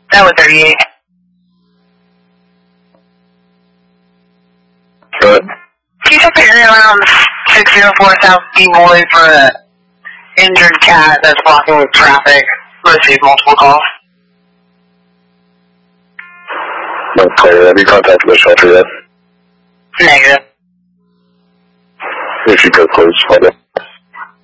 That was 38. Good. Can you check the area around 604 South D-Boy for an injured cat that's blocking traffic? Received multiple calls. Okay, have you contacted the shelter yet? Negative. If you could, please. Okay.